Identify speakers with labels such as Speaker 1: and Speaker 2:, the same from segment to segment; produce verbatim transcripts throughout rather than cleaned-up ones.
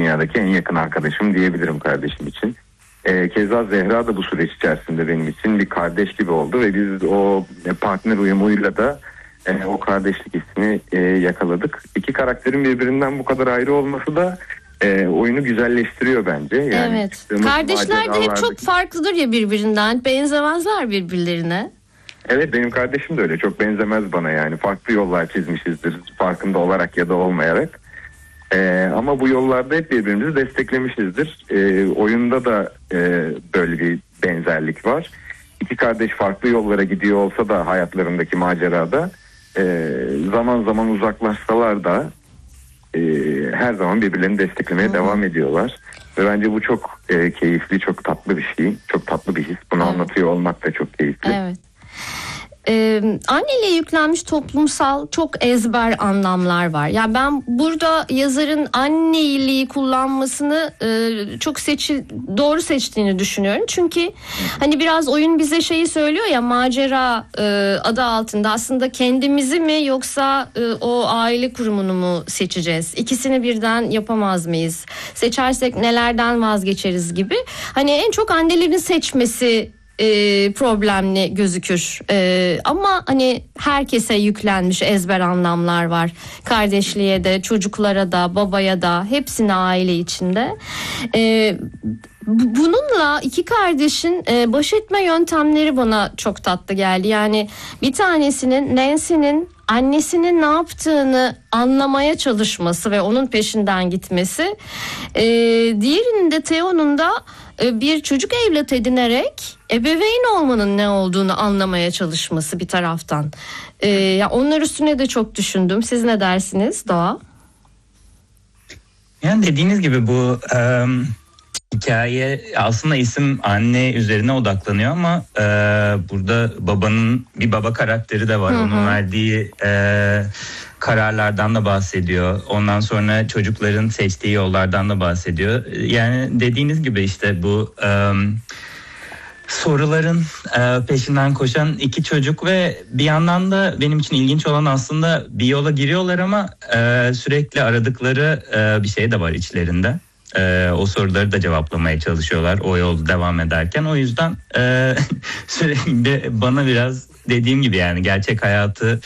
Speaker 1: dünyadaki en yakın arkadaşım diyebilirim kardeşim için. E, keza Zehra da bu süreç içerisinde benim için bir kardeş gibi oldu ve biz o partner uyumuyla da e, o kardeşlik hissini e, yakaladık. İki karakterin birbirinden bu kadar ayrı olması da e, oyunu güzelleştiriyor bence. Yani
Speaker 2: evet. Kardeşler de hep çok farklıdır ya birbirinden, benzemezler birbirlerine.
Speaker 1: Evet, benim kardeşim de öyle, çok benzemez bana yani. Farklı yollar çizmişizdir farkında olarak ya da olmayarak. Ee, ama bu yollarda hep birbirimizi desteklemişizdir. Ee, oyunda da e, böyle bir benzerlik var. İki kardeş farklı yollara gidiyor olsa da hayatlarındaki macerada e, zaman zaman uzaklaşsalar da e, her zaman birbirlerini desteklemeye Hı-hı. devam ediyorlar. Ve bence bu çok e, keyifli, çok tatlı bir şey. Çok tatlı bir his. Bunu evet. anlatıyor olmak da çok keyifli.
Speaker 2: Evet. Ee, anneliğe yüklenmiş toplumsal çok ezber anlamlar var. Yani ben burada yazarın anneliği kullanmasını e, çok seçi, doğru seçtiğini düşünüyorum. Çünkü hani biraz oyun bize şeyi söylüyor ya, macera e, adı altında aslında kendimizi mi yoksa e, o aile kurumunu mu seçeceğiz? İkisini birden yapamaz mıyız? Seçersek nelerden vazgeçeriz gibi. Hani en çok annelerin seçmesi E, problemli gözükür. E, ama hani herkese yüklenmiş ezber anlamlar var. Kardeşliğe de, çocuklara da, babaya da, hepsine aile içinde. E, bununla iki kardeşin e, baş etme yöntemleri bana çok tatlı geldi. Yani bir tanesinin Nancy'nin annesinin ne yaptığını anlamaya çalışması ve onun peşinden gitmesi. E, diğerinin de Theo'nun da bir çocuk evlat edinerek ebeveyn olmanın ne olduğunu anlamaya çalışması bir taraftan. Ee, ya onlar üstüne de çok düşündüm. Siz ne dersiniz Doğa?
Speaker 3: Yani dediğiniz gibi bu e, hikaye aslında isim anne üzerine odaklanıyor ama e, burada babanın bir baba karakteri de var. Hı hı. Onun verdiği e, kararlardan da bahsediyor. Ondan sonra çocukların seçtiği yollardan da bahsediyor. Yani dediğiniz gibi işte bu e, soruların e, peşinden koşan iki çocuk ve bir yandan da benim için ilginç olan aslında bir yola giriyorlar ama e, sürekli aradıkları e, bir şey de var içlerinde. E, o soruları da cevaplamaya çalışıyorlar o yol devam ederken. O yüzden e, sürekli bana biraz dediğim gibi yani gerçek hayatı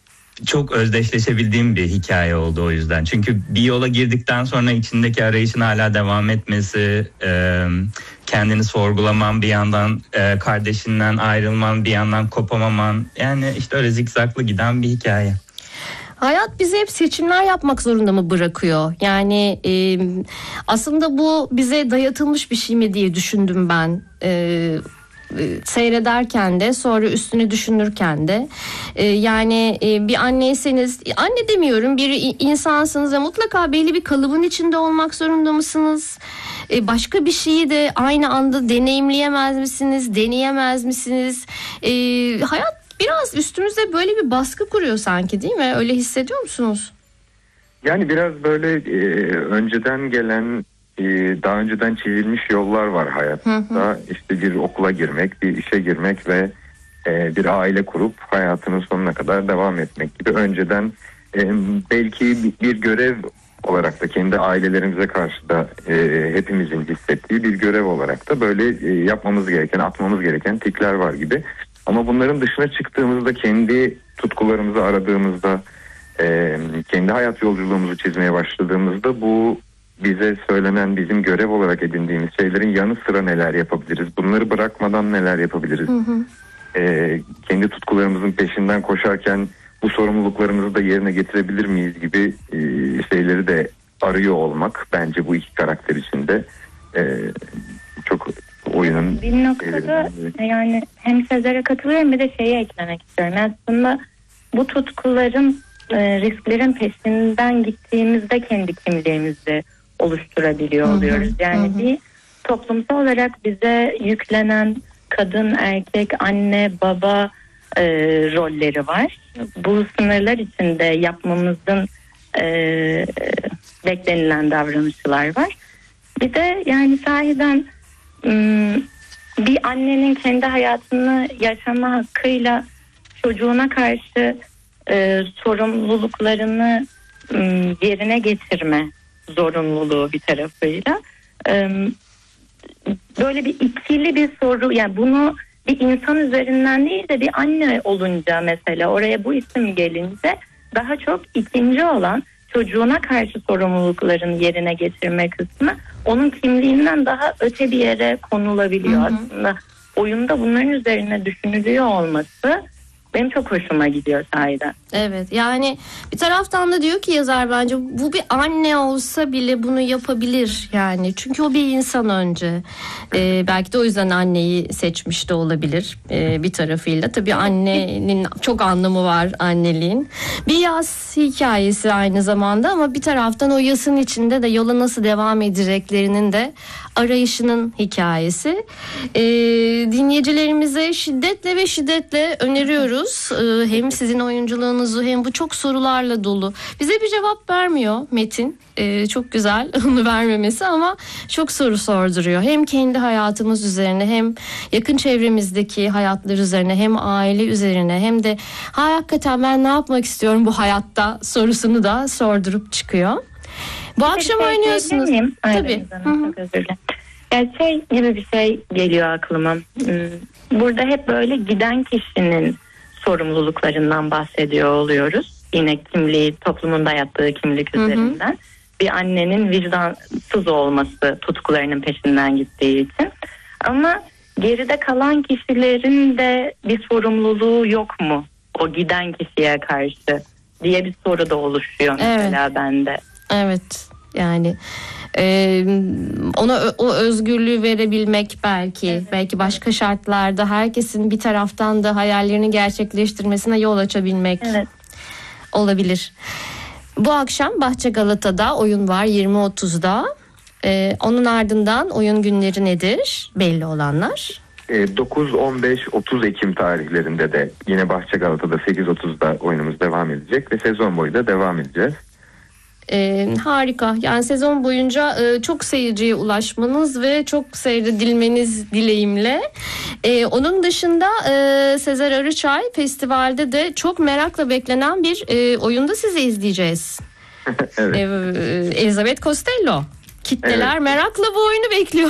Speaker 3: çok özdeşleşebildiğim bir hikaye oldu o yüzden. Çünkü bir yola girdikten sonra içindeki arayışın hala devam etmesi, e, kendini sorgulaman, bir yandan e, kardeşinden ayrılman, bir yandan kopamaman. Yani işte öyle zikzaklı giden bir hikaye.
Speaker 2: Hayat bizi hep seçimler yapmak zorunda mı bırakıyor? Yani e, aslında bu bize dayatılmış bir şey mi diye düşündüm ben. E, seyrederken de sonra üstüne düşünürken de ee, yani e, bir anneyseniz, anne demiyorum, bir insansınız ve mutlaka belli bir kalıbın içinde olmak zorunda mısınız? Ee, başka bir şeyi de aynı anda deneyimleyemez misiniz, deneyemez misiniz? Ee, hayat biraz üstümüzde böyle bir baskı kuruyor sanki, değil mi? Öyle hissediyor musunuz?
Speaker 1: Yani biraz böyle e, önceden gelen, daha önceden çizilmiş yollar var hayatta. Hı hı. İşte bir okula girmek, bir işe girmek ve e, bir aile kurup hayatının sonuna kadar devam etmek gibi. Önceden e, belki bir görev olarak da kendi ailelerimize karşı da e, hepimizin hissettiği bir görev olarak da böyle e, yapmamız gereken, atmamız gereken tikler var gibi. Ama bunların dışına çıktığımızda, kendi tutkularımızı aradığımızda, e, kendi hayat yolculuğumuzu çizmeye başladığımızda bu bize söylenen, bizim görev olarak edindiğimiz şeylerin yanı sıra neler yapabiliriz? Bunları bırakmadan neler yapabiliriz? Hı hı. Ee, kendi tutkularımızın peşinden koşarken bu sorumluluklarımızı da yerine getirebilir miyiz gibi e, şeyleri de arıyor olmak bence bu iki karakter için de e, çok oyunun...
Speaker 4: Bir noktada yani hem Sezer'e katılıyorum, bir de şeyi eklemek istiyorum. Aslında bu tutkuların, e, risklerin peşinden gittiğimizde kendi kimliğimizi oluşturabiliyor oluyoruz. Yani hı hı. bir toplumsal olarak bize yüklenen kadın, erkek, anne, baba e, rolleri var. Bu sınırlar içinde yapmamızın e, beklenilen davranışlar var. Bir de yani sahiden bir annenin kendi hayatını yaşama hakkıyla çocuğuna karşı e, sorumluluklarını e, yerine getirme zorunluluğu bir tarafıyla. Ee, böyle bir ikili bir soru, yani bunu bir insan üzerinden değil de bir anne olunca, mesela oraya bu isim gelince daha çok ikinci olan çocuğuna karşı sorumlulukların yerine getirme kısmı onun kimliğinden daha öte bir yere konulabiliyor. Hı hı. Aslında oyunda bunların üzerine düşünülüyor olması benim çok hoşuma gidiyor sahiden.
Speaker 2: Evet, yani bir taraftan da diyor ki yazar, bence bu bir anne olsa bile bunu yapabilir yani. Çünkü o bir insan önce. Ee, belki de o yüzden anneyi seçmiş de olabilir ee, bir tarafıyla. Tabii annenin çok anlamı var, anneliğin. Bir yaz hikayesi aynı zamanda, ama bir taraftan o yasın içinde de yola nasıl devam edeceklerinin de arayışının hikayesi. Ee, dinleyicilerimize şiddetle ve şiddetle öneriyoruz. Ee, hem sizin oyunculuğunuzu hem bu çok sorularla dolu. Bize bir cevap vermiyor Metin. Ee, çok güzel onu vermemesi, ama çok soru sorduruyor. Hem kendi hayatımız üzerine, hem yakın çevremizdeki hayatlar üzerine, hem aile üzerine, hem de hakikaten ben ne yapmak istiyorum bu hayatta sorusunu da sordurup çıkıyor. Bu bir akşam şey oynuyorsunuz. Tabii.
Speaker 4: Çok özür dilerim. Yani şey gibi bir şey geliyor aklıma. Burada hep böyle giden kişinin sorumluluklarından bahsediyor oluyoruz. Yine kimliği, toplumun dayattığı kimlik üzerinden. Hı hı. Bir annenin vicdansız olması, tutkularının peşinden gittiği için. Ama geride kalan kişilerin de bir sorumluluğu yok mu o giden kişiye karşı diye bir soru da oluşuyor mesela, evet. Bende.
Speaker 2: Evet, yani Ee, ona o özgürlüğü verebilmek belki, evet. Belki başka şartlarda herkesin bir taraftan da hayallerini gerçekleştirmesine yol açabilmek, evet. Olabilir. Bu akşam Bahçe Galata'da oyun var yirmi otuzda. Ee, onun ardından oyun günleri nedir? Belli olanlar.
Speaker 1: dokuz, on beş, otuz Ekim tarihlerinde de yine Bahçe Galata'da sekiz otuzda oyunumuz devam edecek ve sezon boyu da devam edeceğiz.
Speaker 2: Ee, harika. Yani sezon boyunca e, çok seyirciye ulaşmanız ve çok seyredilmeniz dileğimle. Ee, onun dışında e, Sezer Arıçay Festival'de de çok merakla beklenen bir e, oyunda sizi izleyeceğiz. Evet. Ee, Elizabeth Costello. Kitleler evet. Merakla bu oyunu bekliyor.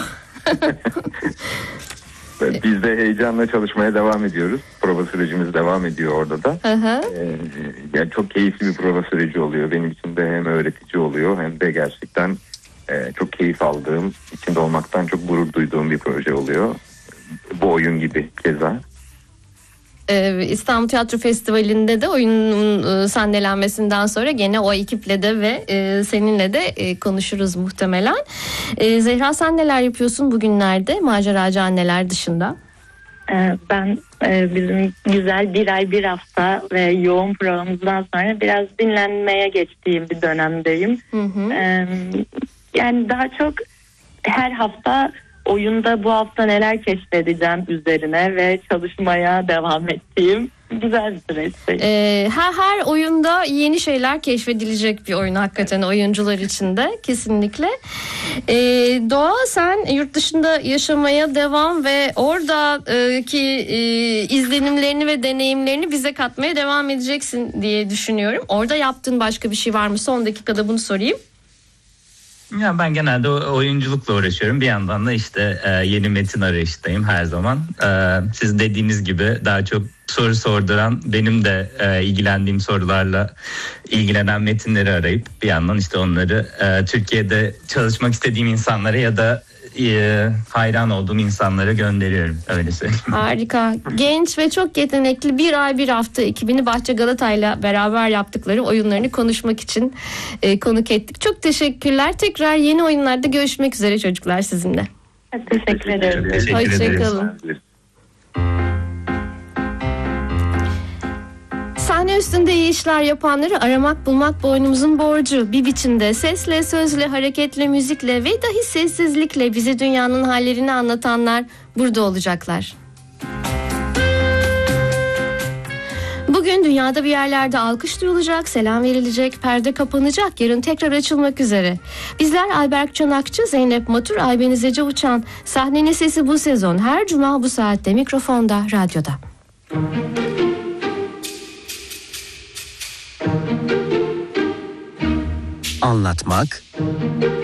Speaker 1: Biz de heyecanla çalışmaya devam ediyoruz. Prova sürecimiz devam ediyor orada da. Hı hı. Ee, yani çok keyifli bir prova süreci oluyor. Benim için de hem öğretici oluyor hem de gerçekten e, çok keyif aldığım, içinde olmaktan çok gurur duyduğum bir proje oluyor. Bu oyun gibi keza.
Speaker 2: Ee, İstanbul Tiyatro Festivali'nde de oyunun e, sahnelenmesinden sonra gene o ekiple de ve e, seninle de e, konuşuruz muhtemelen. E, Zehra, sen neler yapıyorsun bugünlerde maceracı anneler dışında?
Speaker 4: Ee, ben e, bizim güzel bir ay bir hafta ve yoğun programımızdan sonra biraz dinlenmeye geçtiğim bir dönemdeyim. Hı hı. Ee, yani daha çok her hafta oyunda bu hafta neler keşfedeceğim üzerine ve çalışmaya devam ettiğim güzel bir süreçteyim.
Speaker 2: Ee, her, her oyunda yeni şeyler keşfedilecek bir oyun hakikaten oyuncular için de kesinlikle. Ee, Doğa, sen yurt dışında yaşamaya devam ve oradaki e, izlenimlerini ve deneyimlerini bize katmaya devam edeceksin diye düşünüyorum. Orada yaptığın başka bir şey var mı? Son dakikada bunu sorayım.
Speaker 3: Ya ben genelde oyunculukla uğraşıyorum. Bir yandan da işte e, yeni metin arayıştayım her zaman. E, siz dediğiniz gibi daha çok soru sorduran, benim de e, ilgilendiğim sorularla ilgilenen metinleri arayıp bir yandan işte onları e, Türkiye'de çalışmak istediğim insanlara ya da e, hayran olduğum insanlara gönderiyorum, öyle söyleyeyim.
Speaker 2: Harika. Genç ve çok yetenekli bir ay bir hafta ekibini Bahçe Galata'yla beraber yaptıkları oyunlarını konuşmak için e, konuk ettik. Çok teşekkürler. Tekrar yeni oyunlarda görüşmek üzere çocuklar sizinle.
Speaker 4: Teşekkür ederim.
Speaker 2: Hoşçakalın. Sahne üstünde iyi işler yapanları aramak bulmak boynumuzun borcu. Bir biçimde sesle, sözle, hareketle, müzikle ve dahi sessizlikle bize dünyanın hallerini anlatanlar burada olacaklar. Bugün dünyada bir yerlerde alkış duyulacak, selam verilecek, perde kapanacak, yarın tekrar açılmak üzere. Bizler Ayberk Çanakçı, Zeynep Matur, Aybeniz Ece Uçan. Sahnenin sesi bu sezon her cuma bu saatte mikrofonda, radyoda.
Speaker 5: anlatmak,